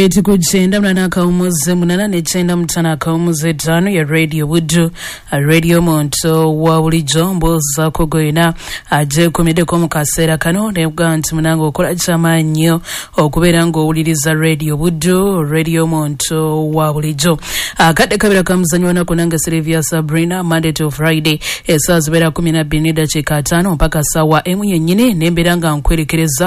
Right, kuchenda mnana kaumuze munana nechenda mtana kaumuze tano ya Radio Wudu, Radio Monto wa ulijombo za kugoina aje kumide kwa mkasera kanone uganti mnango okola chama nyo okubera ngo uliliza Radio Wudu, Radio Monto wa ulijo akade kabira kamuzanyo na kunanga Sylvia Sabrina Monday to Friday esa zibera 12 dakika 5 mpaka sawa emu nyenyine nembiranga nkwerekereza